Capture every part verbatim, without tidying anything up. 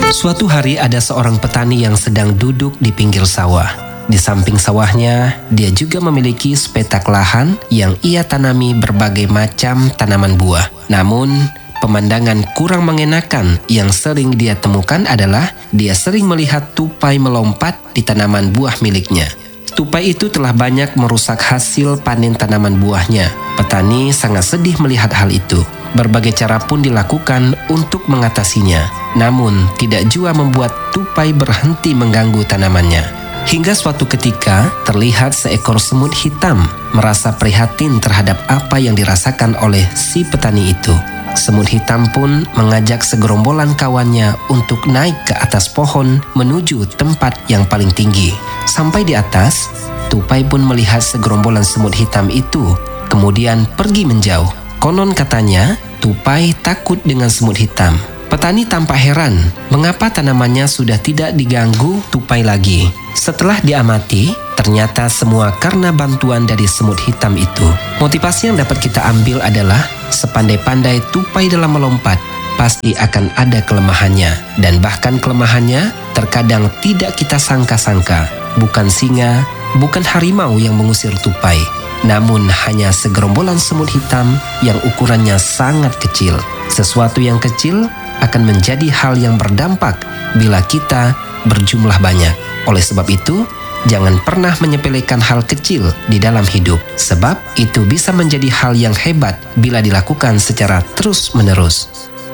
Suatu hari ada seorang petani yang sedang duduk di pinggir sawah. Di samping sawahnya, dia juga memiliki sepetak lahan yang ia tanami berbagai macam tanaman buah. Namun, pemandangan kurang mengenakan yang sering dia temukan adalah dia sering melihat tupai melompat di tanaman buah miliknya. Tupai itu telah banyak merusak hasil panen tanaman buahnya. Petani sangat sedih melihat hal itu. Berbagai cara pun dilakukan untuk mengatasinya. Namun, tidak jua membuat tupai berhenti mengganggu tanamannya. Hingga suatu ketika, terlihat seekor semut hitam merasa prihatin terhadap apa yang dirasakan oleh si petani itu. Semut hitam pun mengajak segerombolan kawannya untuk naik ke atas pohon menuju tempat yang paling tinggi. Sampai di atas, tupai pun melihat segerombolan semut hitam itu, kemudian pergi menjauh. Konon katanya, tupai takut dengan semut hitam. Petani tampak heran, mengapa tanamannya sudah tidak diganggu tupai lagi. Setelah diamati, ternyata semua karena bantuan dari semut hitam itu. Motivasi yang dapat kita ambil adalah, sepandai-pandai tupai dalam melompat, pasti akan ada kelemahannya. Dan bahkan kelemahannya terkadang tidak kita sangka-sangka. Bukan singa, bukan harimau yang mengusir tupai, namun hanya segerombolan semut hitam yang ukurannya sangat kecil. Sesuatu yang kecil akan menjadi hal yang berdampak bila kita berjumlah banyak. Oleh sebab itu, jangan pernah menyepelekan hal kecil di dalam hidup, sebab itu bisa menjadi hal yang hebat bila dilakukan secara terus-menerus.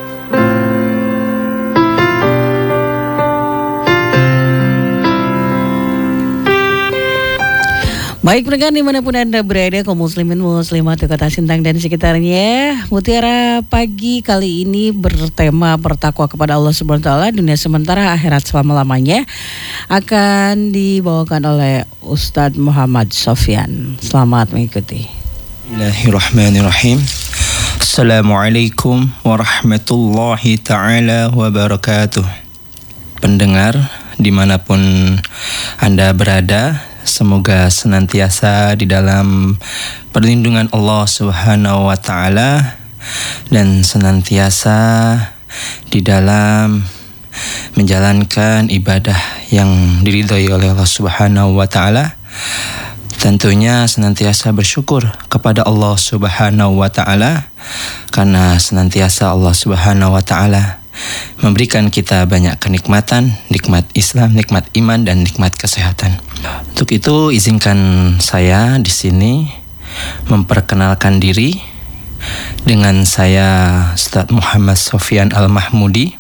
Baik pendengar dimanapun Anda berada, kaum muslimin muslimat di Kota Sintang dan sekitarnya, Mutiara Pagi kali ini bertema bertakwa kepada Allah Subhanahu wa taala, dunia sementara akhirat selama-lamanya, akan dibawakan oleh Ustadz Muhammad Sofyan. Selamat mengikuti. Bismillahirrahmanirrahim. Assalamualaikum warahmatullahi ta'ala wabarakatuh. Pendengar dimanapun Anda berada, semoga senantiasa di dalam perlindungan Allah Subhanahu wa taala dan senantiasa di dalam menjalankan ibadah yang diridhai oleh Allah Subhanahu wa taala. Tentunya senantiasa bersyukur kepada Allah Subhanahu wa taala karena senantiasa Allah Subhanahu wa taala memberikan kita banyak kenikmatan, nikmat Islam, nikmat iman, dan nikmat kesehatan. Untuk itu izinkan saya di sini memperkenalkan diri dengan saya Ustadz Muhammad Sofyan Al-Mahmudi.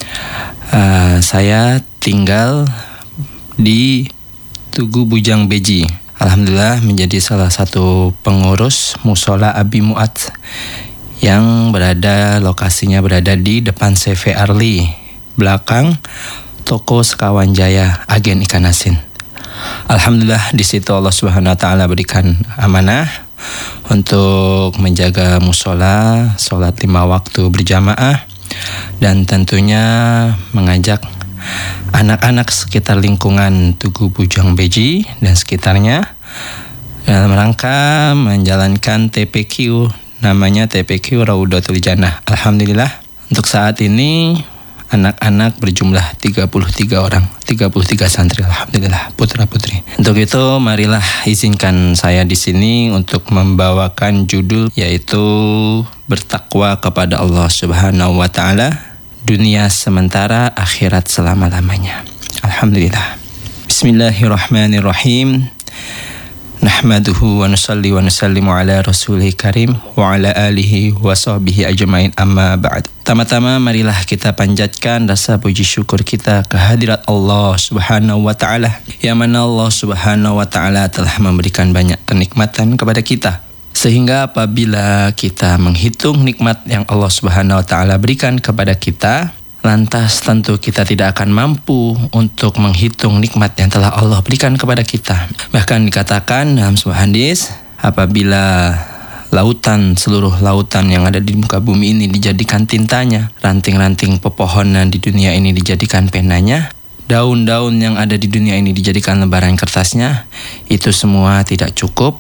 Uh, saya tinggal di Tugu Bujang Beji. Alhamdulillah menjadi salah satu pengurus Musola Abi Mu'ad yang berada, lokasinya berada di depan C V Arli, belakang toko Sekawan Jaya, agen ikan asin. Alhamdulillah di situ Allah Subhanahu wa taala berikan amanah untuk menjaga musola, sholat lima waktu berjamaah, dan tentunya mengajak anak-anak sekitar lingkungan Tugu Bujang Beji dan sekitarnya dalam rangka menjalankan T P Q, namanya T P Q Raudatul Jannah. Alhamdulillah untuk saat ini anak-anak berjumlah tiga puluh tiga orang, tiga puluh tiga santri, alhamdulillah, putra-putri. Untuk itu marilah izinkan saya di sini untuk membawakan judul yaitu bertakwa kepada Allah Subhanahu wa taala, dunia sementara akhirat selama-lamanya. Alhamdulillah. Bismillahirrahmanirrahim. Nahmaduhu wa nusalli wa nusallimu ala rasulih karim wa ala alihi wa sahbihi ajmain, amma ba'd. Tama-tama marilah kita panjatkan rasa puji syukur kita kehadirat Allah Subhanahu wa taala, yang mana Allah Subhanahu wa taala telah memberikan banyak kenikmatan kepada kita, sehingga apabila kita menghitung nikmat yang Allah Subhanahu wa taala berikan kepada kita, lantas tentu kita tidak akan mampu untuk menghitung nikmat yang telah Allah berikan kepada kita. Bahkan dikatakan dalam sebuah hadis, apabila lautan, seluruh lautan yang ada di muka bumi ini dijadikan tintanya, ranting-ranting pepohonan di dunia ini dijadikan penanya, daun-daun yang ada di dunia ini dijadikan lembaran kertasnya, itu semua tidak cukup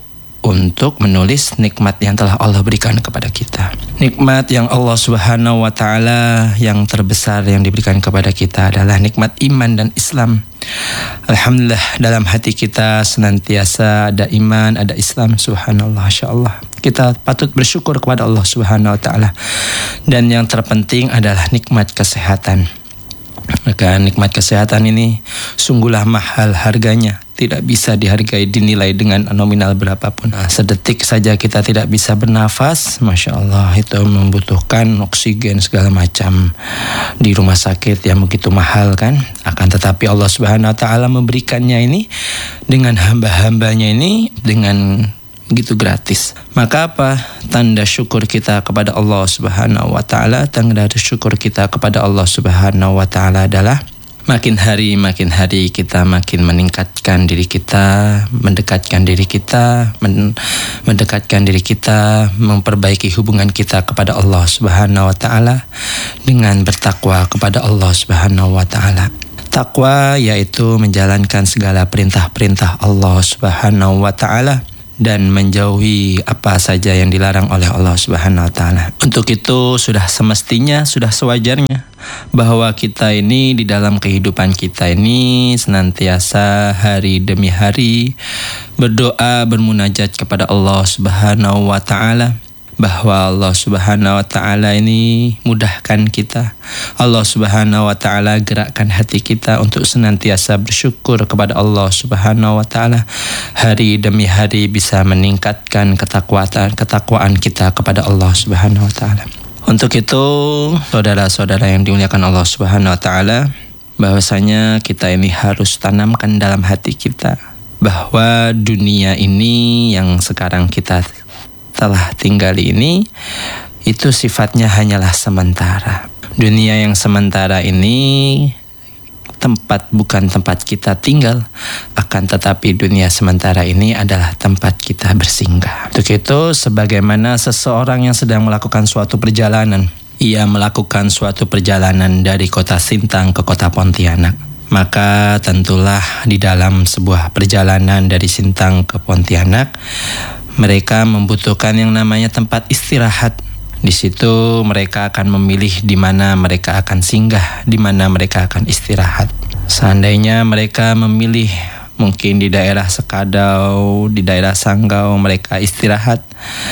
untuk menulis nikmat yang telah Allah berikan kepada kita. Nikmat yang Allah Subhanahu wa taala yang terbesar yang diberikan kepada kita adalah nikmat iman dan Islam. Alhamdulillah, dalam hati kita senantiasa ada iman, ada Islam. Subhanallah, insyaallah. Kita patut bersyukur kepada Allah Subhanahu wa taala. Dan yang terpenting adalah nikmat kesehatan. Maka nikmat kesehatan ini sungguhlah mahal harganya. Tidak bisa dihargai, dinilai dengan nominal berapapun. Nah, sedetik saja kita tidak bisa bernafas, Masya Allah, itu membutuhkan oksigen segala macam di rumah sakit yang begitu mahal kan. Akan tetapi Allah Subhanahu wa taala memberikannya ini dengan hamba-hambanya ini dengan begitu gratis. Maka apa? Tanda syukur kita kepada Allah Subhanahu wa taala, tanda syukur kita kepada Allah Subhanahu wa taala adalah makin hari makin hari kita makin meningkatkan diri kita, mendekatkan diri kita, men- mendekatkan diri kita, memperbaiki hubungan kita kepada Allah Subhanahu wa taala dengan bertakwa kepada Allah Subhanahu wa taala. Takwa yaitu menjalankan segala perintah-perintah Allah Subhanahu wa taala dan menjauhi apa saja yang dilarang oleh Allah Subhanahu wa taala. Untuk itu sudah semestinya, sudah sewajarnya bahwa kita ini di dalam kehidupan kita ini senantiasa hari demi hari berdoa, bermunajat kepada Allah Subhanahu wa taala, bahwa Allah Subhanahu wa taala ini mudahkan kita. Allah Subhanahu wa taala gerakkan hati kita untuk senantiasa bersyukur kepada Allah Subhanahu wa taala. Hari demi hari bisa meningkatkan ketakwaan ketakwaan kita kepada Allah Subhanahu wa taala. Untuk itu, saudara-saudara yang dimuliakan Allah Subhanahu wa taala, bahwasanya kita ini harus tanamkan dalam hati kita bahwa dunia ini yang sekarang kita telah tinggali ini itu sifatnya hanyalah sementara. Dunia yang sementara ini tempat bukan tempat kita tinggal, akan tetapi dunia sementara ini adalah tempat kita bersinggah. Untuk itu, sebagaimana seseorang yang sedang melakukan suatu perjalanan, ia melakukan suatu perjalanan dari kota Sintang ke kota Pontianak, maka tentulah di dalam sebuah perjalanan dari Sintang ke Pontianak, mereka membutuhkan yang namanya tempat istirahat. Di situ mereka akan memilih di mana mereka akan singgah, di mana mereka akan istirahat. Seandainya mereka memilih mungkin di daerah Sekadau, di daerah Sanggau mereka istirahat,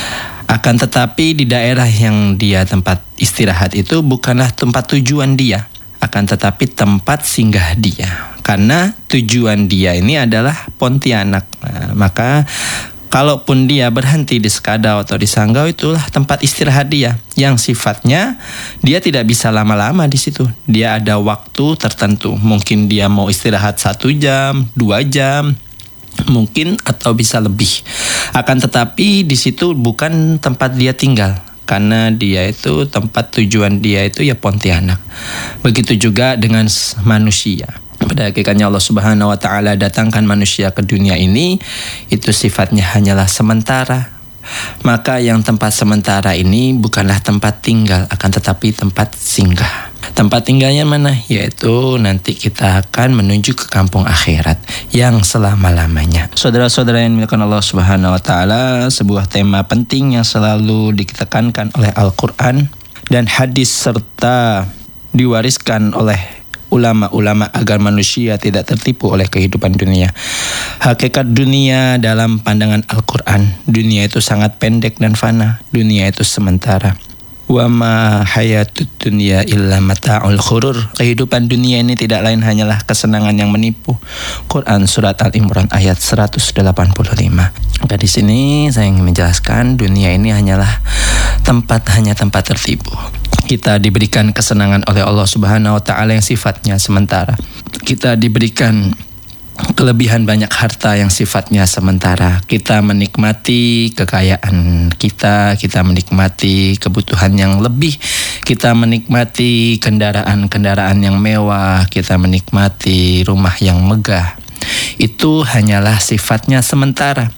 akan tetapi di daerah yang dia tempat istirahat itu bukanlah tempat tujuan dia, akan tetapi tempat singgah dia. Karena tujuan dia ini adalah Pontianak. Nah, maka kalaupun dia berhenti di Sekadau atau di Sanggau, itulah tempat istirahat dia yang sifatnya dia tidak bisa lama-lama di situ. Dia ada waktu tertentu. Mungkin dia mau istirahat satu jam, dua jam, mungkin atau bisa lebih. Akan tetapi di situ bukan tempat dia tinggal, karena dia itu tempat tujuan dia itu ya Pontianak. Begitu juga dengan manusia. Pada hakikatnya Allah Subhanahu wa taala datangkan manusia ke dunia ini itu sifatnya hanyalah sementara. Maka yang tempat sementara ini bukanlah tempat tinggal, akan tetapi tempat singgah. Tempat tinggalnya mana? Yaitu nanti kita akan menuju ke kampung akhirat yang selama-lamanya. Saudara-saudara yang dimuliakan Allah Subhanahu wa taala, sebuah tema penting yang selalu ditekankan oleh Al-Qur'an dan hadis serta diwariskan oleh ulama-ulama agar manusia tidak tertipu oleh kehidupan dunia. Hakikat dunia dalam pandangan Al-Quran, dunia itu sangat pendek dan fana. Dunia itu sementara. Wa ma hayatud dunya illa mata'ul ghurur. Kehidupan dunia ini tidak lain hanyalah kesenangan yang menipu. Quran surat Al-Imran ayat seratus delapan puluh lima. Maka di sini saya ingin menjelaskan dunia ini hanyalah tempat hanya tempat tertipu. Kita diberikan kesenangan oleh Allah Subhanahu wa taala yang sifatnya sementara. Kita diberikan kelebihan banyak harta yang sifatnya sementara. Kita menikmati kekayaan kita, kita menikmati kebutuhan yang lebih, kita menikmati kendaraan-kendaraan yang mewah, kita menikmati rumah yang megah. Itu hanyalah sifatnya sementara.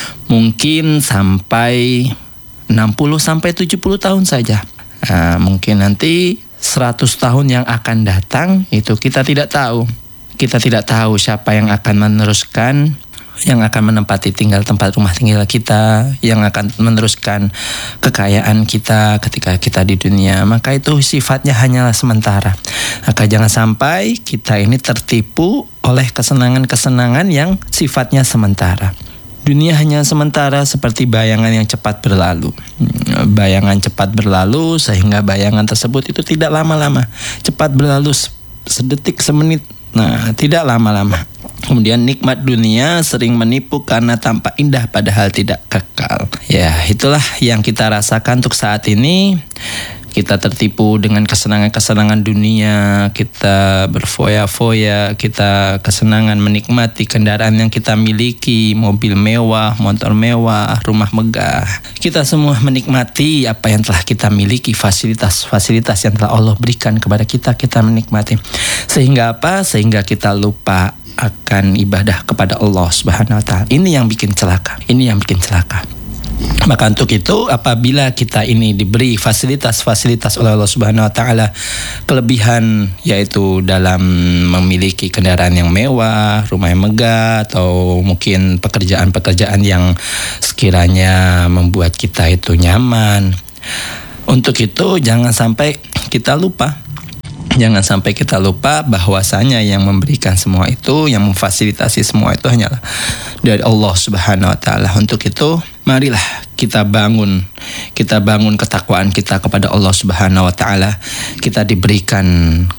Mungkin sampai enam puluh sampai tujuh puluh tahun saja. Nah, mungkin nanti seratus tahun yang akan datang itu kita tidak tahu. Kita tidak tahu siapa yang akan meneruskan yang akan menempati tinggal tempat rumah tinggal kita, yang akan meneruskan kekayaan kita ketika kita di dunia, maka itu sifatnya hanyalah sementara. Maka jangan sampai kita ini tertipu oleh kesenangan-kesenangan yang sifatnya sementara. Dunia hanya sementara seperti bayangan yang cepat berlalu. Bayangan cepat berlalu sehingga bayangan tersebut itu tidak lama-lama. Cepat berlalu sedetik, semenit. Nah, tidak lama-lama. Kemudian nikmat dunia sering menipu karena tampak indah padahal tidak kekal. Ya, itulah yang kita rasakan untuk saat ini. Kita tertipu dengan kesenangan-kesenangan dunia, kita berfoya-foya, kita kesenangan menikmati kendaraan yang kita miliki, mobil mewah, motor mewah, rumah megah. Kita semua menikmati apa yang telah kita miliki, fasilitas-fasilitas yang telah Allah berikan kepada kita, kita menikmati. Sehingga apa? Sehingga kita lupa akan ibadah kepada Allah Subhanahu wa taala. Ini yang bikin celaka. Ini yang bikin celaka. Maka untuk itu apabila kita ini diberi fasilitas-fasilitas oleh Allah Subhanahu wa taala, kelebihan yaitu dalam memiliki kendaraan yang mewah, rumah yang megah, atau mungkin pekerjaan-pekerjaan yang sekiranya membuat kita itu nyaman. Untuk itu jangan sampai kita lupa. Jangan sampai kita lupa bahwasanya yang memberikan semua itu, yang memfasilitasi semua itu hanyalah dari Allah Subhanahu wa taala. Untuk itu, marilah kita bangun, kita bangun ketakwaan kita kepada Allah Subhanahu wa taala. Kita diberikan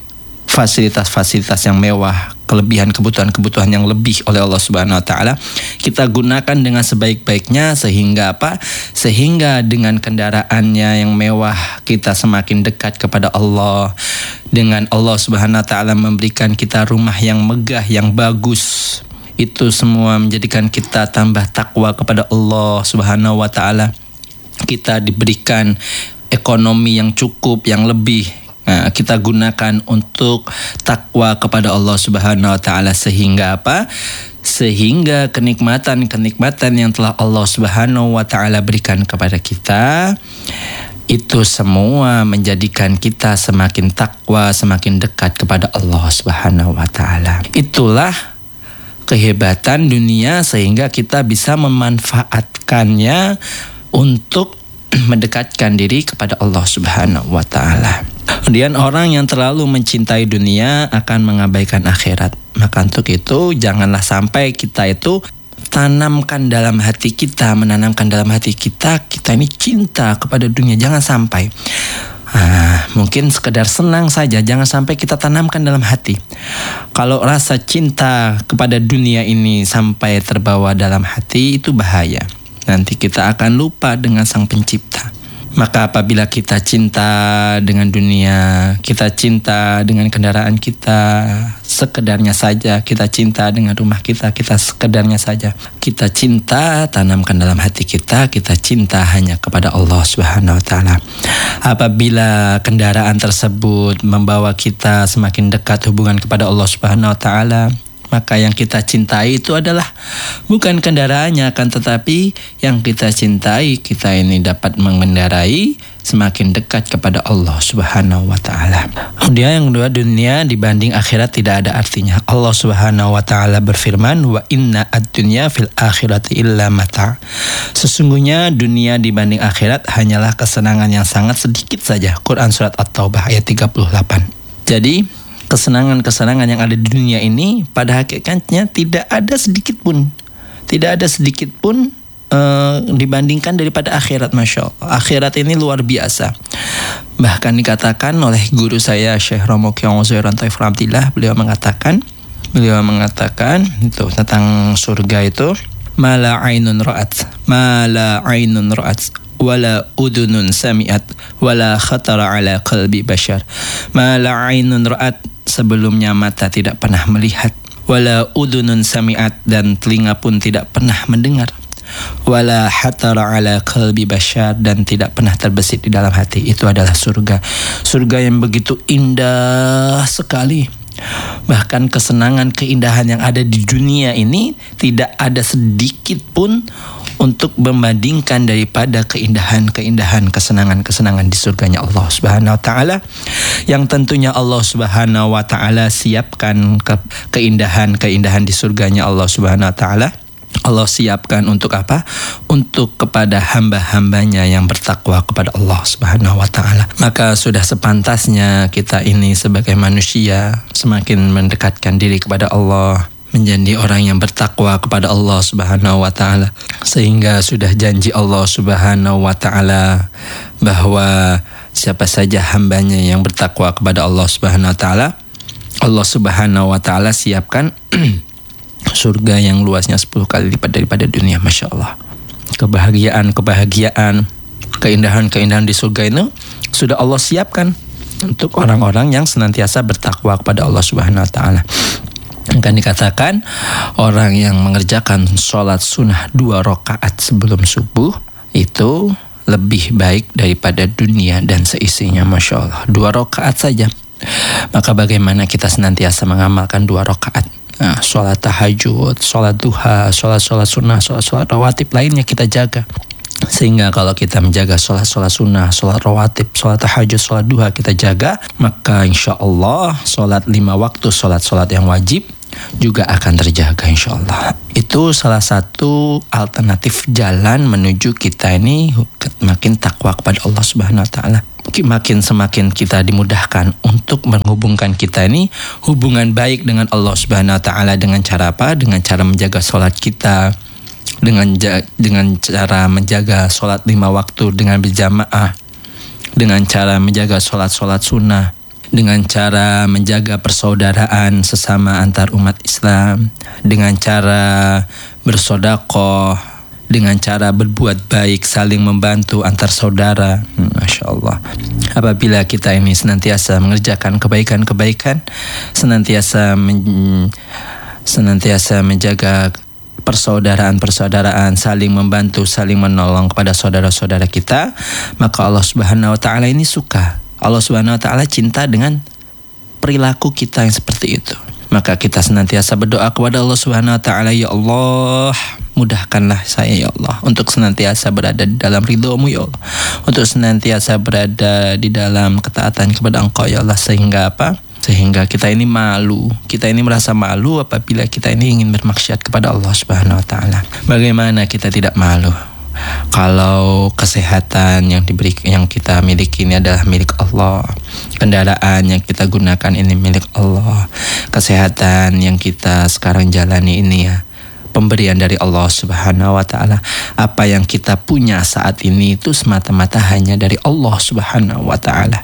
fasilitas-fasilitas yang mewah, kelebihan kebutuhan-kebutuhan yang lebih oleh Allah Subhanahu wa taala. Kita gunakan dengan sebaik-baiknya sehingga apa? Sehingga dengan kendaraannya yang mewah kita semakin dekat kepada Allah. Dengan Allah Subhanahu wa taala memberikan kita rumah yang megah, yang bagus. Itu semua menjadikan kita tambah takwa kepada Allah Subhanahu wa taala. Kita diberikan ekonomi yang cukup, yang lebih. Nah, kita gunakan untuk takwa kepada Allah Subhanahu wa taala sehingga apa? Sehingga kenikmatan-kenikmatan yang telah Allah Subhanahu wa taala berikan kepada kita itu semua menjadikan kita semakin takwa, semakin dekat kepada Allah Subhanahu wa taala. Itulah kehebatan dunia sehingga kita bisa memanfaatkannya untuk mendekatkan diri kepada Allah Subhanahu wa taala. Kemudian orang yang terlalu mencintai dunia akan mengabaikan akhirat. Maka untuk itu janganlah sampai kita itu tanamkan dalam hati kita, menanamkan dalam hati kita, kita ini cinta kepada dunia. Jangan sampai. Ah, mungkin sekedar senang saja, jangan sampai kita tanamkan dalam hati. Kalau rasa cinta kepada dunia ini sampai terbawa dalam hati, itu bahaya. Nanti kita akan lupa dengan Sang Pencipta. Maka apabila kita cinta dengan dunia, kita cinta dengan kendaraan kita, sekedarnya saja, kita cinta dengan rumah kita, kita sekedarnya saja. Kita cinta, tanamkan dalam hati kita, kita cinta hanya kepada Allah Subhanahu wa taala. Apabila kendaraan tersebut membawa kita semakin dekat hubungan kepada Allah Subhanahu wa taala, maka yang kita cintai itu adalah bukan kendaraannya, akan tetapi yang kita cintai, kita ini dapat mengendarai semakin dekat kepada Allah Subhanahu wa taala. Kemudian yang kedua, dunia dibanding akhirat tidak ada artinya. Allah Subhanahu wa taala berfirman, "Wa inna ad-dunya fil akhirati illa mata." Sesungguhnya dunia dibanding akhirat hanyalah kesenangan yang sangat sedikit saja. Quran surat At-Taubah ayat tiga puluh delapan. Jadi kesenangan-kesenangan yang ada di dunia ini pada hakikatnya tidak ada sedikit pun, tidak ada sedikit pun uh, dibandingkan daripada akhirat. Masya Allah, akhirat ini luar biasa. Bahkan dikatakan oleh guru saya Syekh Romo Kiong Zairan Taif Ramtillah, beliau mengatakan, beliau mengatakan itu tentang surga itu, mala ainun ra'at, mala ainun ra'at, wala udunun sami'at, wala khatara ala qalbi bashar. Mala ainun ra'at, sebelumnya mata tidak pernah melihat, wala udunun sami'at, dan telinga pun tidak pernah mendengar, wala hatara ala qalbi bashar, dan tidak pernah terbesit di dalam hati. Itu adalah surga. Surga yang begitu indah sekali. Bahkan kesenangan, keindahan yang ada di dunia ini tidak ada sedikit pun untuk membandingkan daripada keindahan-keindahan, kesenangan-kesenangan di surganya Allah Subhanahu wa taala, yang tentunya Allah Subhanahu wa taala siapkan ke- keindahan-keindahan di surganya Allah Subhanahu wa taala Allah siapkan untuk apa? Untuk kepada hamba-hambanya yang bertakwa kepada Allah Subhanahu wa ta'ala. Maka sudah sepantasnya kita ini sebagai manusia semakin mendekatkan diri kepada Allah, menjadi orang yang bertakwa kepada Allah Subhanahu wa ta'ala. Sehingga sudah janji Allah Subhanahu wa ta'ala bahwa siapa saja hambanya yang bertakwa kepada Allah Subhanahu wa ta'ala, Allah Subhanahu wa ta'ala siapkan surga yang luasnya sepuluh kali lipat daripada dunia. Masya Allah. Kebahagiaan-kebahagiaan, keindahan-keindahan di surga itu sudah Allah siapkan untuk orang-orang yang senantiasa bertakwa kepada Allah Subhanahu wa ta'ala. Akan dikatakan orang yang mengerjakan sholat sunnah dua rakaat sebelum subuh itu lebih baik daripada dunia dan seisinya. Masya Allah. Dua rakaat saja. Maka bagaimana kita senantiasa mengamalkan dua rakaat? Nah, sholat tahajud, sholat duha, sholat-sholat sunnah, sholat-sholat rawatib lainnya kita jaga. Sehingga kalau kita menjaga sholat-sholat sunnah, sholat rawatib, sholat tahajud, sholat duha kita jaga, maka insya Allah sholat lima waktu, sholat-sholat yang wajib juga akan terjaga insya Allah. Itu salah satu alternatif jalan menuju kita ini makin takwa kepada Allah Subhanahu wa ta'ala. Makin semakin kita dimudahkan untuk menghubungkan kita ini hubungan baik dengan Allah Subhanahu wa ta'ala dengan cara apa? Dengan cara menjaga sholat kita, dengan dengan cara menjaga sholat lima waktu dengan berjamaah, dengan cara menjaga sholat-sholat sunnah, dengan cara menjaga persaudaraan sesama antar umat Islam, dengan cara bersedekah, dengan cara berbuat baik, saling membantu antar saudara. Masya Allah. Apabila kita ini senantiasa mengerjakan kebaikan-kebaikan, senantiasa men, senantiasa menjaga persaudaraan-persaudaraan, saling membantu, saling menolong kepada saudara-saudara kita, maka Allah Subhanahu wa ta'ala ini suka. Allah Subhanahu wa ta'ala cinta dengan perilaku kita yang seperti itu. Maka kita senantiasa berdoa kepada Allah Subhanahu wa ta'ala, ya Allah, mudahkanlah saya ya Allah untuk senantiasa berada di dalam ridho-Mu ya Allah, untuk senantiasa berada di dalam ketaatan kepada Engkau ya Allah. Sehingga apa? Sehingga kita ini malu, kita ini merasa malu apabila kita ini ingin bermaksiat kepada Allah Subhanahu wa ta'ala. Bagaimana kita tidak malu kalau kesehatan yang diberi, yang kita miliki ini adalah milik Allah, kendaraan yang kita gunakan ini milik Allah, kesehatan yang kita sekarang jalani ini ya pemberian dari Allah Subhanahu wa ta'ala. Apa yang kita punya saat ini itu semata-mata hanya dari Allah Subhanahu wa ta'ala.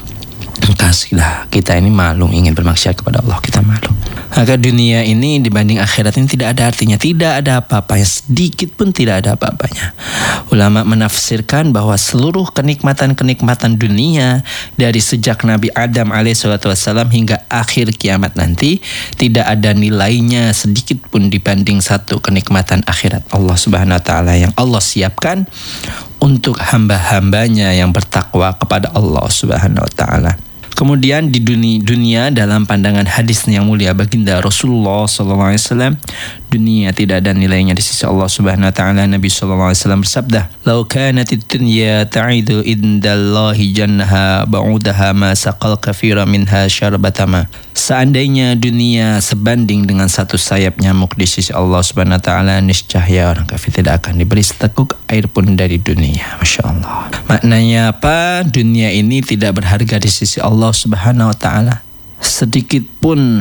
Kasihlah kita ini malu ingin bermaksiat kepada Allah, kita malu. Maka dunia ini dibanding akhirat ini tidak ada artinya, tidak ada apa-apanya, sedikit pun tidak ada apa-apanya. Ulama menafsirkan bahwa seluruh kenikmatan-kenikmatan dunia dari sejak Nabi Adam alaihissalatu wassalam hingga akhir kiamat nanti tidak ada nilainya sedikit pun dibanding satu kenikmatan akhirat Allah Subhanahu wa ta'ala yang Allah siapkan untuk hamba-hambanya yang bertakwa kepada Allah Subhanahu wa ta'ala. Kemudian di dunia, dunia dalam pandangan hadis yang mulia baginda Rasulullah sallallahu alaihi wasallam, dunia tidak ada nilainya di sisi Allah Subhanahu wa taala. Nabi sallallahu alaihi wasallam bersabda, "Lau kanatid dunya ta'idu indallahi jannaha ba'udaha ma saqal katsira minha syarbatama." Seandainya dunia sebanding dengan satu sayap nyamuk di sisi Allah Subhanahu wa taala, niscaya orang kafir tidak akan diberi seteguk air pun dari dunia. Masya Allah. Maknanya apa? Dunia ini tidak berharga di sisi Allah Subhanahu wa ta'ala. Sedikit pun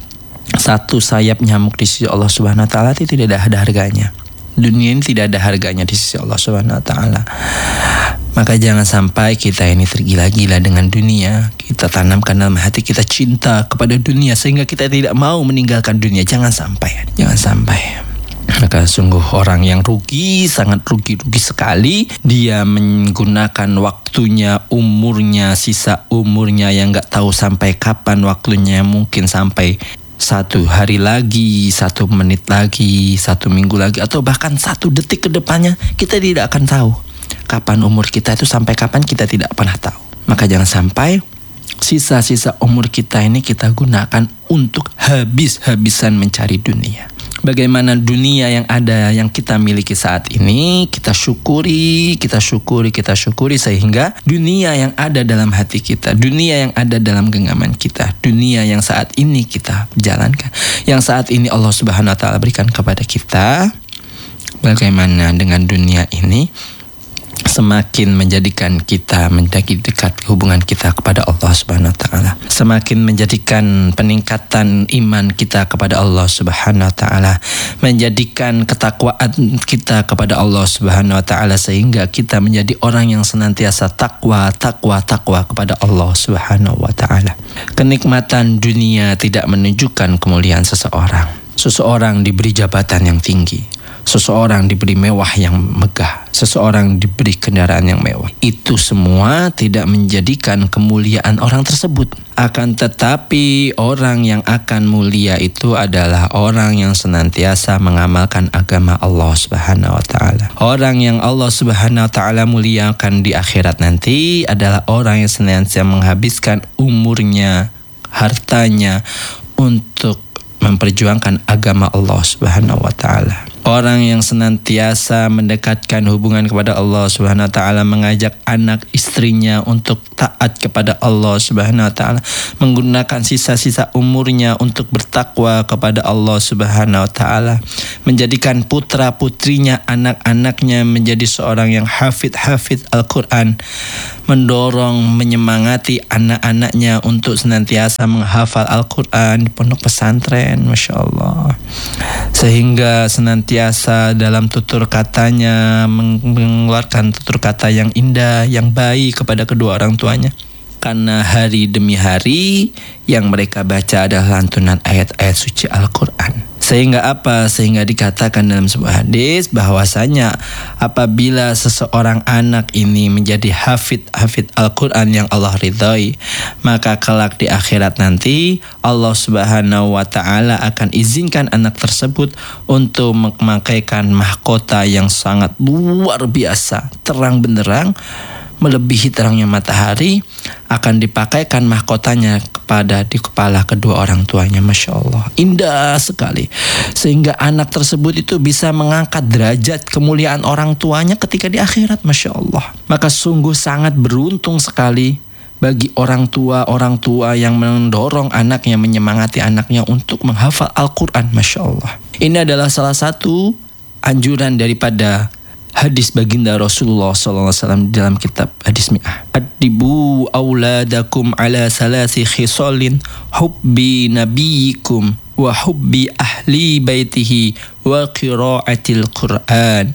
satu sayap nyamuk di sisi Allah Subhanahu wa ta'ala itu tidak ada harganya. Dunia ini tidak ada harganya di sisi Allah Subhanahu wa ta'ala. Maka jangan sampai kita ini tergila-gila dengan dunia. Kita tanamkan dalam hati kita cinta kepada dunia sehingga kita tidak mau meninggalkan dunia. Jangan sampai, jangan sampai. Maka sungguh orang yang rugi, sangat rugi-rugi sekali. Dia menggunakan waktunya, umurnya, sisa umurnya yang gak tahu sampai kapan waktunya. Mungkin sampai satu hari lagi, satu menit lagi, satu minggu lagi, atau bahkan satu detik ke depannya. Kita tidak akan tahu kapan umur kita itu, sampai kapan kita tidak pernah tahu. Maka jangan sampai sisa-sisa umur kita ini kita gunakan untuk habis-habisan mencari dunia. Bagaimana dunia yang ada, yang kita miliki saat ini, kita syukuri, kita syukuri, kita syukuri sehingga dunia yang ada dalam hati kita, dunia yang ada dalam genggaman kita, dunia yang saat ini kita jalankan, yang saat ini Allah Subhanahu wa ta'ala berikan kepada kita, bagaimana dengan dunia ini semakin menjadikan kita menjadi dekat hubungan kita kepada Allah Subhanahu wa taala, semakin menjadikan peningkatan iman kita kepada Allah Subhanahu wa taala, menjadikan ketakwaan kita kepada Allah Subhanahu wa taala, sehingga kita menjadi orang yang senantiasa takwa, takwa, takwa kepada Allah Subhanahu wa taala. Kenikmatan dunia tidak menunjukkan kemuliaan seseorang. Seseorang diberi jabatan yang tinggi, seseorang diberi mewah yang megah, seseorang diberi kendaraan yang mewah. Itu semua tidak menjadikan kemuliaan orang tersebut. Akan tetapi orang yang akan mulia itu adalah orang yang senantiasa mengamalkan agama Allah Subhanahu wa taala. Orang yang Allah Subhanahu wa taala muliakan di akhirat nanti adalah orang yang senantiasa menghabiskan umurnya, hartanya untuk memperjuangkan agama Allah Subhanahu wa taala. Orang yang senantiasa mendekatkan hubungan kepada Allah Subhanahu wa taala, mengajak anak istrinya untuk taat kepada Allah Subhanahu wa taala, menggunakan sisa-sisa umurnya untuk bertakwa kepada Allah Subhanahu wa taala, menjadikan putra-putrinya, anak-anaknya menjadi seorang yang hafid-hafid Al-Qur'an, mendorong, menyemangati anak-anaknya untuk senantiasa menghafal Al-Qur'an di pondok pesantren, Masya Allah, sehingga senantiasa Biasa dalam tutur katanya mengeluarkan tutur kata yang indah, yang baik kepada kedua orang tuanya. Karena hari demi hari yang mereka baca adalah lantunan ayat-ayat suci Al-Quran. Sehingga apa? Sehingga dikatakan dalam sebuah hadis bahwasanya apabila seseorang anak ini menjadi hafid-hafid Al-Quran yang Allah ridhai, maka kelak di akhirat nanti Allah Subhanahu wa taala akan izinkan anak tersebut untuk memakaikan mahkota yang sangat luar biasa, terang benderang, melebihi terangnya matahari, akan dipakaikan mahkotanya kepada di kepala kedua orang tuanya. Masya Allah, indah sekali. Sehingga anak tersebut itu bisa mengangkat derajat kemuliaan orang tuanya ketika di akhirat. Masya Allah. Maka sungguh sangat beruntung sekali bagi orang tua-orang tua yang mendorong anaknya, menyemangati anaknya untuk menghafal Al-Quran. Masya Allah. Ini adalah salah satu anjuran daripada hadis baginda Rasulullah sallallahu alaihi wasallam dalam kitab Hadis Mi'ah. Adibu auladakum ala salasi khisalin hubbi nabiyikum wa hubbi ahli baitihi wa qiraatil Qur'an.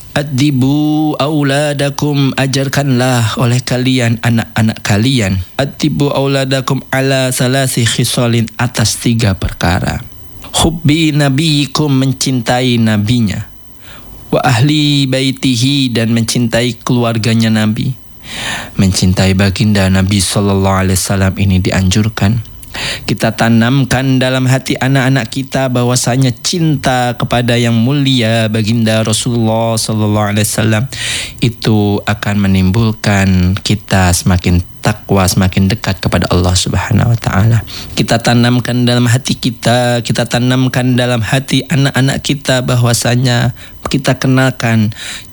Adibu auladakum, ajarkanlah oleh kalian anak-anak kalian. Adibu auladakum ala salasi khisalin, atas tiga perkara. Hubbi nabiyikum, mencintai nabinya, wa ahli baitihi, dan mencintai keluarganya Nabi. Mencintai baginda Nabi sallallahu alaihi wasallam ini dianjurkan. Kita tanamkan dalam hati anak-anak kita bahwasanya cinta kepada yang mulia baginda Rasulullah sallallahu alaihi wasallam itu akan menimbulkan kita semakin takwa, semakin dekat kepada Allah Subhanahu wa taala. Kita tanamkan dalam hati kita, kita tanamkan dalam hati anak-anak kita bahwasanya kita kenalkan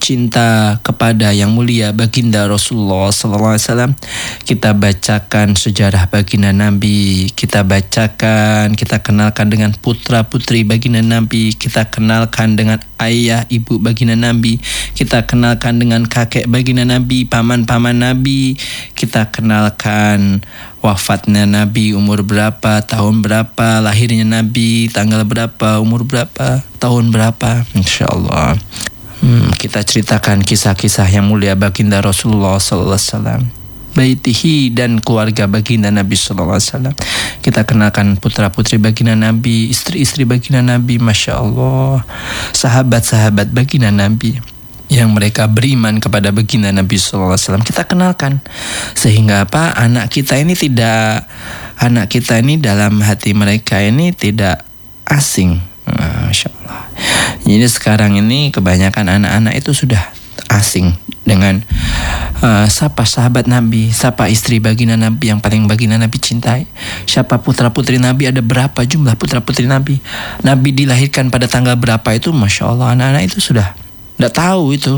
cinta kepada yang mulia baginda Rasulullah sallallahu alaihi wasallam. Kita bacakan sejarah baginda Nabi, kita bacakan, kita kenalkan dengan putra-putri baginda Nabi, kita kenalkan dengan ayah ibu baginda Nabi, kita kenalkan dengan kakek baginda Nabi, paman-paman Nabi, kita kenalkan wafatnya Nabi, umur berapa, tahun berapa, lahirnya Nabi, tanggal berapa, umur berapa, tahun berapa. Insya Allah hmm, kita ceritakan kisah-kisah yang mulia baginda Rasulullah sallallahu alaihi wasallam, baitihi, dan keluarga baginda Nabi sallallahu alaihi wasallam. Kita kenalkan putra-putri baginda Nabi, istri-istri baginda Nabi, Masya Allah, sahabat-sahabat baginda Nabi yang mereka beriman kepada baginda Nabi sallallahu alaihi wasallam. Kita kenalkan sehingga apa? Anak kita ini tidak, anak kita ini dalam hati mereka ini tidak asing. Masya Allah. Jadi sekarang ini kebanyakan anak-anak itu sudah asing dengan uh, siapa sahabat Nabi, siapa istri baginda Nabi yang paling baginda Nabi cintai, siapa putra-putri Nabi, ada berapa jumlah putra-putri Nabi, Nabi dilahirkan pada tanggal berapa, itu Masya Allah, anak-anak itu sudah tidak tahu itu.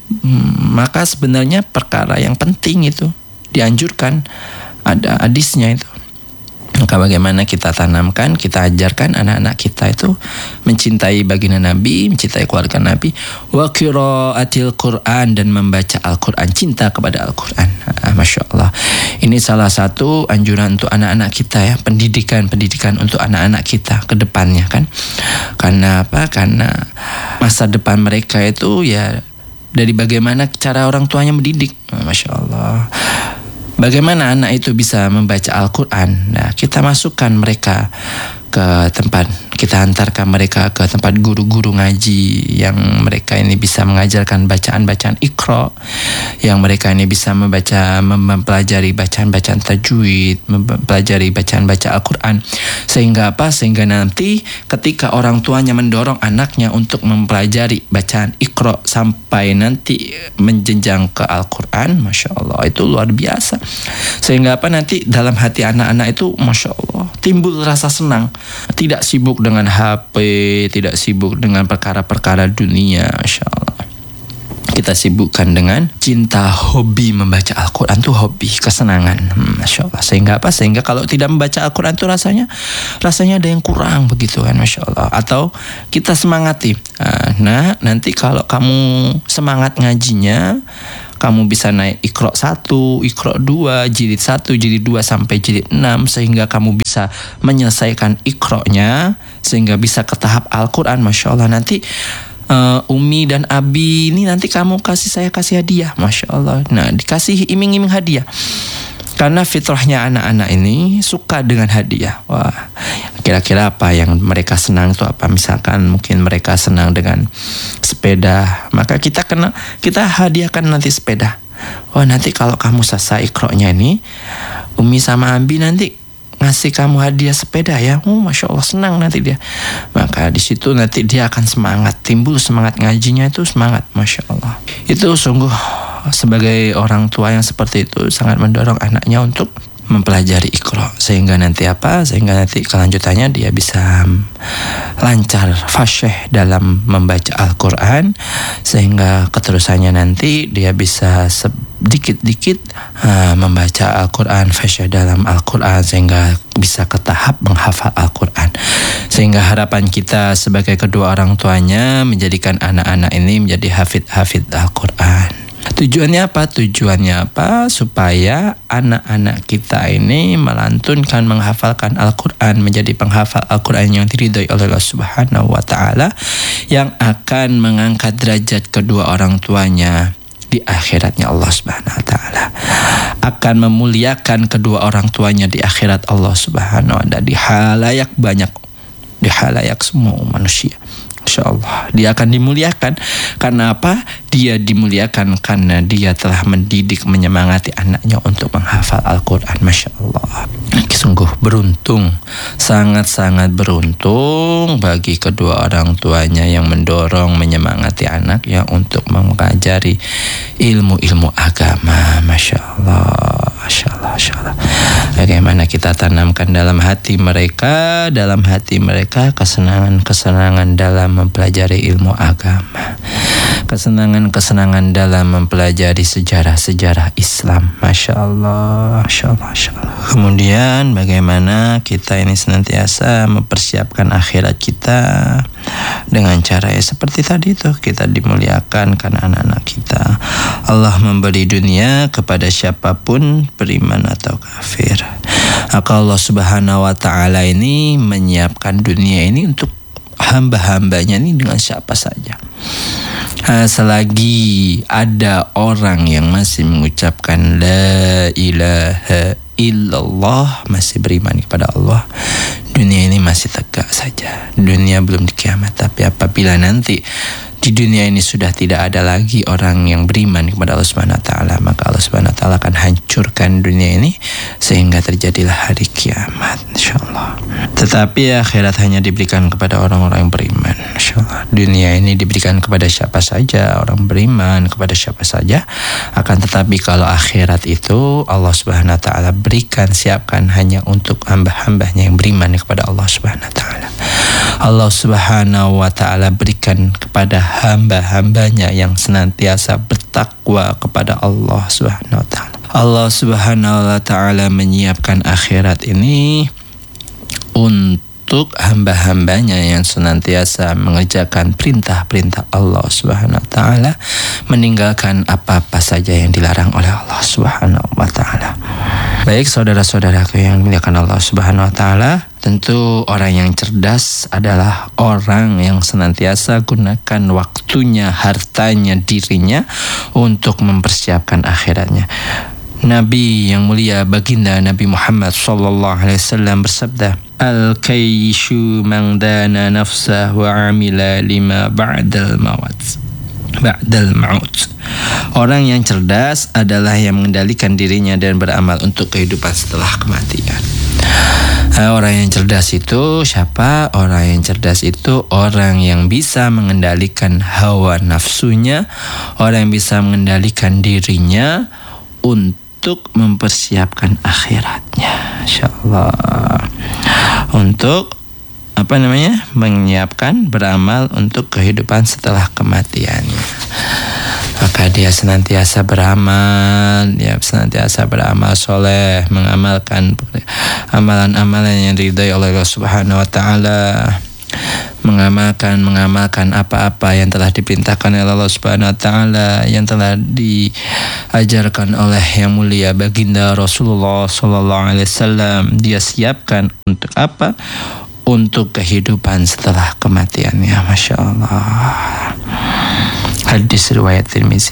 Hmm, maka sebenarnya perkara yang penting itu dianjurkan, ada hadisnya itu. Maka bagaimana kita tanamkan, kita ajarkan anak-anak kita itu mencintai baginda Nabi, mencintai keluarga Nabi, wa qiraatil Quran, dan membaca Al-Quran, cinta kepada Al-Quran. Ah, Masya Allah. Ini salah satu anjuran untuk anak-anak kita ya, pendidikan-pendidikan untuk anak-anak kita ke depannya kan. Karena apa? Karena masa depan mereka itu ya dari bagaimana cara orang tuanya mendidik. Ah, Masya Allah. Bagaimana anak itu bisa membaca Al-Quran? Nah, kita masukkan mereka ke tempat, kita hantarkan mereka ke tempat guru-guru ngaji yang mereka ini bisa mengajarkan bacaan-bacaan Iqra, yang mereka ini bisa membaca, mempelajari bacaan-bacaan tajwid, mempelajari bacaan-bacaan Al-Quran, sehingga apa? Sehingga nanti ketika orang tuanya mendorong anaknya untuk mempelajari bacaan Iqra sampai nanti menjenjang ke Al-Quran, Masya Allah, itu luar biasa. Sehingga apa? Nanti dalam hati anak-anak itu Masya Allah timbul rasa senang, tidak sibuk dengan H P, tidak sibuk dengan perkara-perkara dunia. Masya Allah, kita sibukkan dengan cinta, hobi membaca Al-Quran tuh hobi, kesenangan. hmm, Masya Allah. Sehingga apa? Sehingga kalau tidak membaca Al-Quran tuh rasanya rasanya ada yang kurang begitu kan, Masya Allah. Atau kita semangati, nah nanti kalau kamu semangat ngajinya, kamu bisa naik Iqra satu, Iqra dua, jilid satu, jilid dua sampai jilid enam, sehingga kamu bisa menyelesaikan Iqra-nya, sehingga bisa ke tahap Al-Quran. Masya Allah, nanti uh, Umi dan Abi ini nanti kamu kasih, saya kasih hadiah. Masya Allah. Nah, dikasih iming-iming hadiah. Karena fitrahnya anak-anak ini suka dengan hadiah. Wah, kira-kira apa yang mereka senang itu apa? Misalkan mungkin mereka senang dengan sepeda, maka kita kena kita hadiahkan nanti sepeda. Wah, nanti kalau kamu selesai Iqra-nya ini, Umi sama Abi nanti ngasih kamu hadiah sepeda ya. Oh, Masya Allah, senang nanti dia. Maka di situ nanti dia akan semangat, timbul semangat ngajinya itu semangat. Masya Allah. Itu sungguh sebagai orang tua yang seperti itu sangat mendorong anaknya untuk mempelajari Iqra, sehingga nanti apa? Sehingga nanti kelanjutannya dia bisa lancar, fasyih dalam membaca Al-Quran, sehingga keterusannya nanti dia bisa sedikit-dikit uh, membaca Al-Quran, fasyih dalam Al-Quran, sehingga bisa ke tahap menghafal Al-Quran. Sehingga harapan kita sebagai kedua orang tuanya menjadikan anak-anak ini menjadi hafid-hafid Al-Quran. Tujuannya apa? Tujuannya apa? Supaya anak-anak kita ini melantunkan, menghafalkan Al-Quran, menjadi penghafal Al-Quran yang diridhoi oleh Allah Subhanahu wa Ta'ala, yang akan mengangkat derajat kedua orang tuanya di akhiratnya Allah Subhanahu wa Ta'ala, akan memuliakan kedua orang tuanya di akhirat Allah Subhanahu wa Ta'ala, di halayak banyak, di halayak semua manusia. Insya Allah dia akan dimuliakan. Karena apa? Dia dimuliakan karena dia telah mendidik, menyemangati anaknya untuk menghafal Al-Quran. Masya Allah. Sungguh beruntung, sangat-sangat beruntung bagi kedua orang tuanya yang mendorong, menyemangati anaknya untuk mempelajari ilmu-ilmu agama. Masya Allah, Masya Allah, Masya Allah. Bagaimana kita tanamkan dalam hati mereka, dalam hati mereka kesenangan-kesenangan dalam mempelajari ilmu agama, kesenangan-kesenangan dalam mempelajari sejarah-sejarah Islam. Masya Allah, Masya Allah, Masya Allah. Kemudian bagaimana kita ini senantiasa mempersiapkan akhirat kita dengan cara ya seperti tadi itu, kita dimuliakan karena anak-anak kita. Allah memberi dunia kepada siapapun, beriman atau kafir. Maka Allah Subhanahu wa Ta'ala ini menyiapkan dunia ini untuk hamba-hambanya ini dengan siapa saja. Selagi ada orang yang masih mengucapkan la ilaha illallah, masih beriman kepada Allah, dunia ini masih tegak saja. Dunia belum di kiamat. Tapi apabila nanti di dunia ini sudah tidak ada lagi orang yang beriman kepada Allah Subhanahu wa Ta'ala, maka Allah Subhanahu wa Ta'ala akan hancurkan dunia ini sehingga terjadilah hari kiamat, insyaallah. Tetapi akhirat hanya diberikan kepada orang-orang yang beriman, insyaallah. Dunia ini diberikan kepada siapa saja, orang beriman kepada siapa saja. Akan tetapi kalau akhirat itu Allah Subhanahu wa Ta'ala berikan, siapkan hanya untuk hamba-hambanya yang beriman kepada Allah Subhanahu wa Ta'ala. Allah Subhanahu wa Ta'ala berikan kepada hamba-hambanya yang senantiasa bertakwa kepada Allah Subhanahu wa Ta'ala. Allah Subhanahu wa Ta'ala menyiapkan akhirat ini untuk hamba-hambanya yang senantiasa mengerjakan perintah-perintah Allah Subhanahu wa taala, meninggalkan apa-apa saja yang dilarang oleh Allah Subhanahu wa taala. Baik saudara-saudaraku yang dimuliakan Allah Subhanahu wa taala, tentu orang yang cerdas adalah orang yang senantiasa gunakan waktunya, hartanya, dirinya untuk mempersiapkan akhiratnya. Nabi yang mulia baginda Nabi Muhammad sallallahu alaihi wasallam bersabda, "Al-kayshu man dana nafsah wa amila lima ba'dal maut." Ba'dal maut. Orang yang cerdas adalah yang mengendalikan dirinya dan beramal untuk kehidupan setelah kematian. Orang yang cerdas itu siapa? Orang yang cerdas itu orang yang bisa mengendalikan hawa nafsunya, orang yang bisa mengendalikan dirinya untuk mempersiapkan akhiratnya, insyaallah. Untuk apa namanya? menyiapkan, beramal untuk kehidupan setelah kematiannya. Maka dia senantiasa beramal, dia senantiasa beramal soleh, mengamalkan amalan-amalan yang diridhai oleh Allah Subhanahu wa taala, mengamalkan mengamalkan apa-apa yang telah diperintahkan oleh Allah Subhanahu wa taala, yang telah diajarkan oleh yang mulia baginda Rasulullah sallallahu alaihi wasallam. Dia siapkan untuk apa? Untuk kehidupan setelah kematiannya. Masya Allah. Hadis riwayat Tirmizi.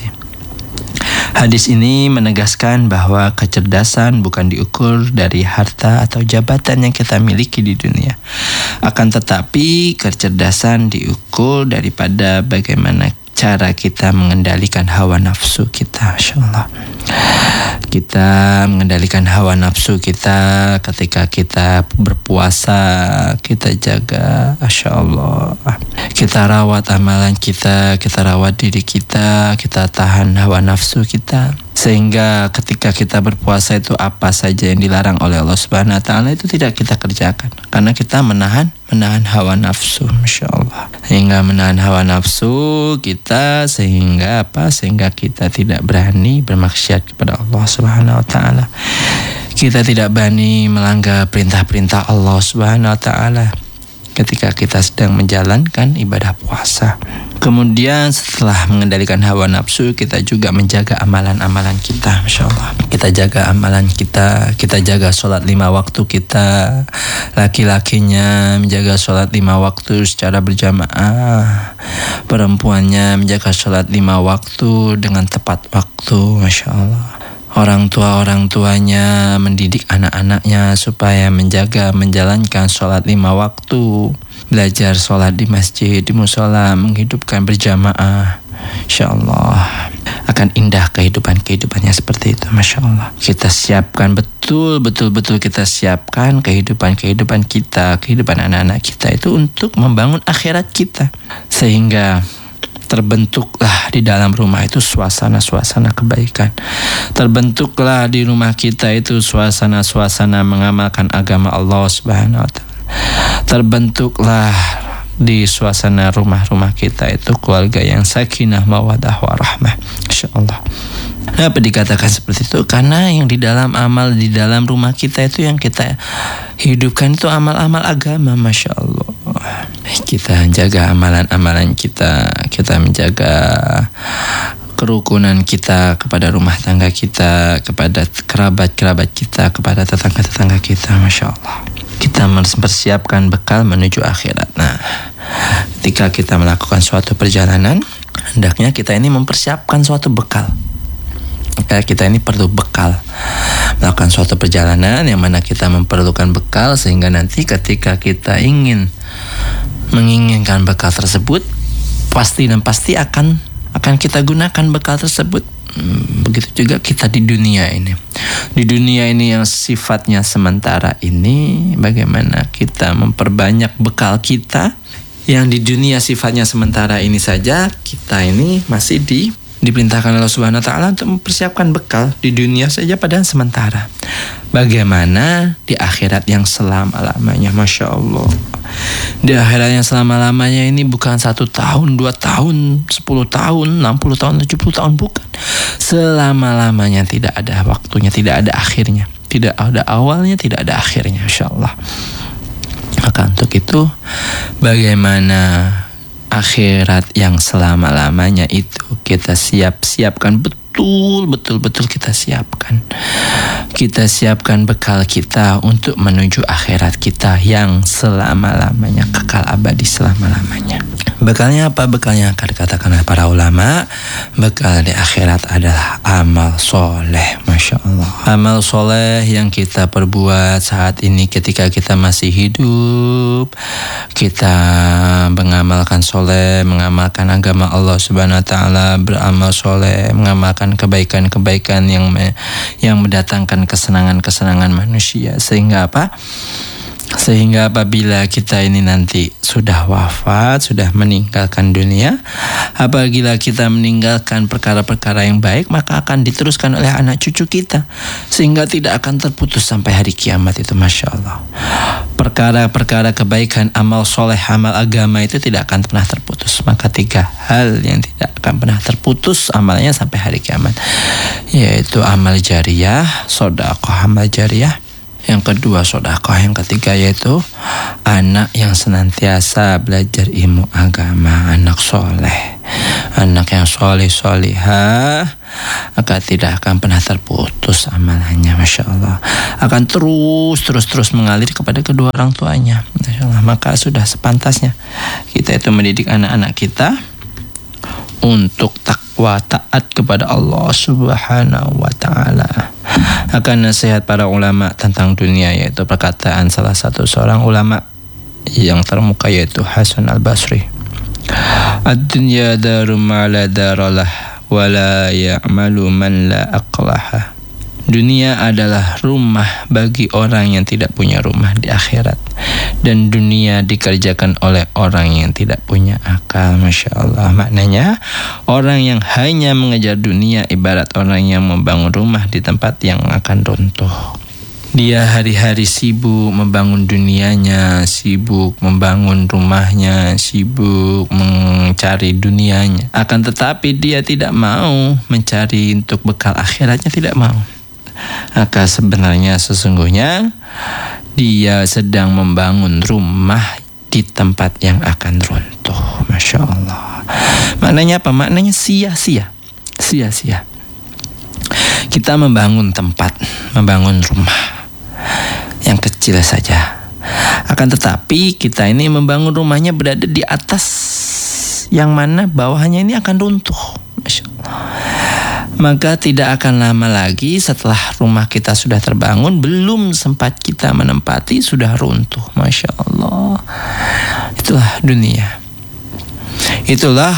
Hadis ini menegaskan bahwa kecerdasan bukan diukur dari harta atau jabatan yang kita miliki di dunia. Akan tetapi kecerdasan diukur daripada bagaimana cara kita mengendalikan hawa nafsu kita. Masya Allah. Kita mengendalikan hawa nafsu kita ketika kita berpuasa, kita jaga, Masya Allah. Kita rawat amalan kita, kita rawat diri kita, kita tahan hawa nafsu kita. Sehingga ketika kita berpuasa itu apa saja yang dilarang oleh Allah Subhanahu wa taala itu tidak kita kerjakan. Karena kita menahan menahan hawa nafsu, Masya Allah. Sehingga menahan hawa nafsu kita sehingga apa? Sehingga kita tidak berani bermaksiat kepada Allah Subhanahu wa taala. Kita tidak berani melanggar perintah-perintah Allah Subhanahu wa taala ketika kita sedang menjalankan ibadah puasa. Kemudian setelah mengendalikan hawa nafsu, kita juga menjaga amalan-amalan kita, Masya Allah. Kita jaga amalan kita, kita jaga sholat lima waktu kita. Laki-lakinya menjaga sholat lima waktu secara berjamaah. Perempuannya menjaga sholat lima waktu dengan tepat waktu, Masya Allah. Orang tua-orang tuanya mendidik anak-anaknya supaya menjaga menjalankan sholat lima waktu, belajar sholat di masjid, di musola, menghidupkan berjamaah. Insya Allah akan indah kehidupan-kehidupannya seperti itu. Masya Allah. Kita siapkan betul, betul-betul kita siapkan kehidupan-kehidupan kita, kehidupan anak-anak kita itu untuk membangun akhirat kita. Sehingga terbentuklah di dalam rumah itu suasana-suasana kebaikan. Terbentuklah di rumah kita itu suasana-suasana mengamalkan agama Allah Subhanahu wa taala. Terbentuklah di suasana rumah-rumah kita itu keluarga yang sakinah, mawaddah, warahmah. Insyaallah. Kenapa dikatakan seperti itu? Karena yang di dalam amal di dalam rumah kita itu yang kita hidupkan itu amal-amal agama, Masya Allah. Kita jaga amalan-amalan kita, kita menjaga kerukunan kita kepada rumah tangga kita, kepada kerabat-kerabat kita, kepada tetangga-tetangga kita, Masya Allah. Kita mempersiapkan bekal menuju akhirat. Nah, ketika kita melakukan suatu perjalanan, hendaknya kita ini mempersiapkan suatu bekal. Maka kita ini perlu bekal melakukan suatu perjalanan yang mana kita memerlukan bekal sehingga nanti ketika kita ingin menginginkan bekal tersebut pasti dan pasti akan akan kita gunakan bekal tersebut. Begitu juga kita di dunia ini. Di dunia ini yang sifatnya sementara ini, bagaimana kita memperbanyak bekal kita yang di dunia sifatnya sementara ini saja, kita ini masih di diperintahkan Allah Subhanahu wa taala untuk mempersiapkan bekal di dunia saja padahal sementara. Bagaimana di akhirat yang selama-lamanya, Masya Allah. Di akhirat yang selama-lamanya ini bukan satu tahun, dua tahun, sepuluh tahun, enam puluh tahun, tujuh puluh tahun, bukan. Selama-lamanya, tidak ada waktunya, tidak ada akhirnya. Tidak ada awalnya, tidak ada akhirnya, Masya Allah. Maka untuk itu bagaimana akhirat yang selama-lamanya itu kita siap-siapkan betul, betul-betul kita siapkan. Kita siapkan bekal kita untuk menuju akhirat kita yang selama-lamanya, kekal abadi selama-lamanya. Bekalnya apa? Bekalnya akan dikatakan oleh para ulama, bekal di akhirat adalah amal soleh. Masya Allah. Amal soleh yang kita perbuat saat ini ketika kita masih hidup, kita mengamalkan soleh, mengamalkan agama Allah Subhanahu Wa Taala, beramal soleh, mengamalkan kebaikan-kebaikan yang me, yang mendatangkan kesenangan-kesenangan manusia, sehingga apa? Sehingga apabila kita ini nanti sudah wafat, sudah meninggalkan dunia, apabila kita meninggalkan perkara-perkara yang baik, maka akan diteruskan oleh anak cucu kita, sehingga tidak akan terputus sampai hari kiamat itu. Masya Allah. Perkara-perkara kebaikan, amal soleh, amal agama itu tidak akan pernah terputus. Maka tiga hal yang tidak akan pernah terputus amalnya sampai hari kiamat, yaitu amal jariyah, sedekah amal jariyah. Yang kedua sedekah, yang ketiga yaitu anak yang senantiasa belajar ilmu agama, anak soleh, anak yang soleh solihah, maka tidak akan pernah terputus amalannya. Masya Allah, akan terus terus terus mengalir kepada kedua orang tuanya. Masya Allah. Maka sudah sepantasnya kita itu mendidik anak-anak kita untuk takwa, taat kepada Allah Subhanahu wa Ta'ala. Akan nasihat para ulama tentang dunia, yaitu perkataan salah satu seorang ulama yang termuka, yaitu Hasan al-Basri, ad-dunya darum ma la daralah wa la ya'malu man la aqlaha. Dunia adalah rumah bagi orang yang tidak punya rumah di akhirat, dan dunia dikerjakan oleh orang yang tidak punya akal. Masya Allah. Maknanya orang yang hanya mengejar dunia ibarat orang yang membangun rumah di tempat yang akan runtuh. Dia hari-hari sibuk membangun dunianya, sibuk membangun rumahnya, sibuk mencari dunianya. Akan tetapi dia tidak mau mencari untuk bekal akhiratnya, tidak mau. Maka sebenarnya sesungguhnya dia sedang membangun rumah di tempat yang akan runtuh. Masya Allah. Maknanya apa? Maknanya sia-sia. Sia-sia. Kita membangun tempat, membangun rumah yang kecil saja. Akan tetapi kita ini membangun rumahnya berada di atas yang mana bawahnya ini akan runtuh. Masya Allah. Maka tidak akan lama lagi setelah rumah kita sudah terbangun, belum sempat kita menempati sudah runtuh. Masya Allah. Itulah dunia. Itulah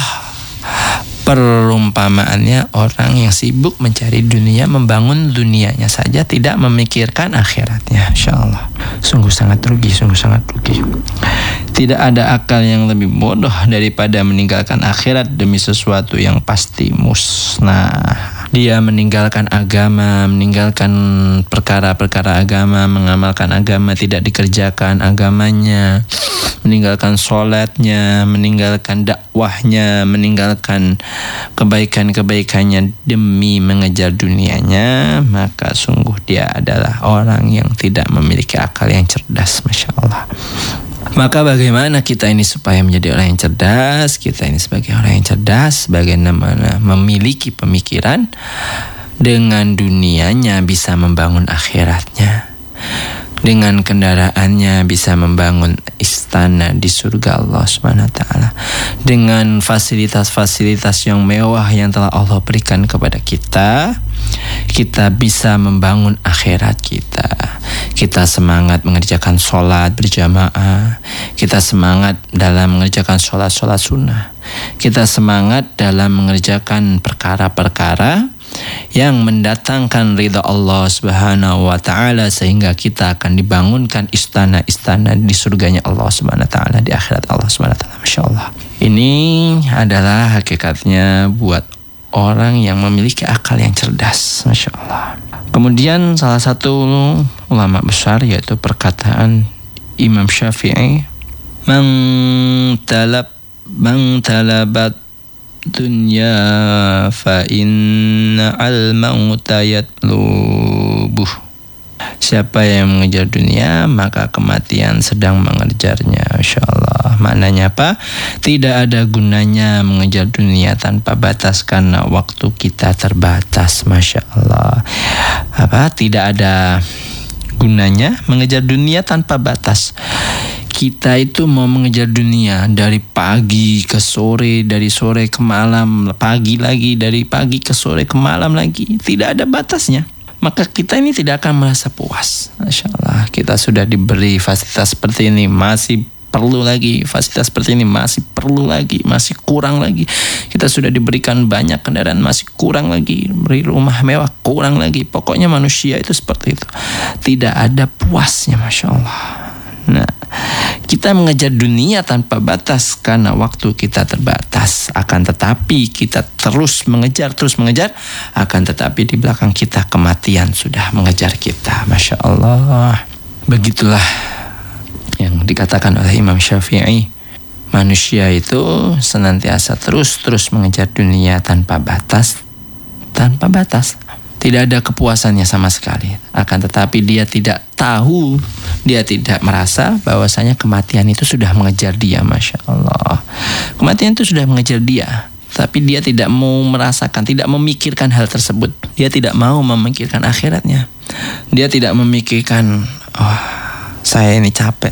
perumpamaannya orang yang sibuk mencari dunia, membangun dunianya saja, tidak memikirkan akhiratnya. Masya Allah. Sungguh sangat rugi, sungguh sangat rugi. Tidak ada akal yang lebih bodoh daripada meninggalkan akhirat demi sesuatu yang pasti musnah. Dia meninggalkan agama, meninggalkan perkara-perkara agama, mengamalkan agama, tidak dikerjakan agamanya, meninggalkan sholatnya, meninggalkan dakwahnya, meninggalkan kebaikan-kebaikannya demi mengejar dunianya, maka sungguh dia adalah orang yang tidak memiliki akal yang cerdas. Masya Allah. Maka bagaimana kita ini supaya menjadi orang yang cerdas? Kita ini sebagai orang yang cerdas, bagaimana memiliki pemikiran dengan dunianya bisa membangun akhiratnya, dengan kendaraannya bisa membangun istana di surga Allah Subhanahu Wa Taala, dengan fasilitas-fasilitas yang mewah yang telah Allah berikan kepada kita, kita bisa membangun akhirat kita. Kita semangat mengerjakan sholat berjamaah, kita semangat dalam mengerjakan sholat-sholat sunnah, kita semangat dalam mengerjakan perkara-perkara yang mendatangkan ridha Allah Subhanahu wa Ta'ala, sehingga kita akan dibangunkan istana-istana di surganya Allah Subhanahu wa Ta'ala, di akhirat Allah Subhanahu wa Ta'ala. Masya Allah. Ini adalah hakikatnya buat orang yang memiliki akal yang cerdas. Masya Allah. Kemudian salah satu ulama besar, yaitu perkataan Imam Syafi'i, man talab man talabat dunya fa inna al mauta yatlubuh Siapa yang mengejar dunia, maka kematian sedang mengejarnya. Masya Allah. Maknanya apa? Tidak ada gunanya mengejar dunia tanpa batas karena waktu kita terbatas. Masya Allah. Apa? Tidak ada gunanya mengejar dunia tanpa batas. Kita itu mau mengejar dunia dari pagi ke sore, dari sore ke malam, pagi lagi, dari pagi ke sore ke malam lagi. Tidak ada batasnya. Maka kita ini tidak akan merasa puas. Masya Allah, kita sudah diberi fasilitas seperti ini, masih perlu lagi fasilitas seperti ini, masih perlu lagi, masih kurang lagi. Kita sudah diberikan banyak kendaraan, masih kurang lagi, beri rumah mewah, kurang lagi. Pokoknya manusia itu seperti itu, tidak ada puasnya. Masya Allah. Nah, kita mengejar dunia tanpa batas karena waktu kita terbatas. Akan tetapi kita terus mengejar, terus mengejar. Akan tetapi di belakang kita kematian sudah mengejar kita. Masya Allah. Begitulah yang dikatakan oleh Imam Syafi'i. Manusia itu senantiasa terus-terus mengejar dunia tanpa batas. Tanpa batas. Tidak ada kepuasannya sama sekali. Akan tetapi dia tidak tahu, dia tidak merasa bahwasanya kematian itu sudah mengejar dia. Masya Allah. Kematian itu sudah mengejar dia, tapi dia tidak mau merasakan, tidak memikirkan hal tersebut. Dia tidak mau memikirkan akhiratnya. Dia tidak memikirkan, oh, saya ini capek,